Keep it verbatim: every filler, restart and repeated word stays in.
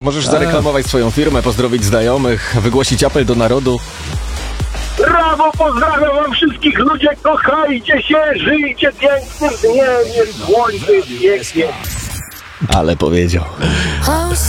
możesz zareklamować swoją firmę, pozdrowić znajomych, wygłosić apel do narodu. Brawo, pozdrawiam wam wszystkich ludzie, kochajcie się, żyjcie pięknym dniem, jest słońce, jest pięknie. Ale powiedział.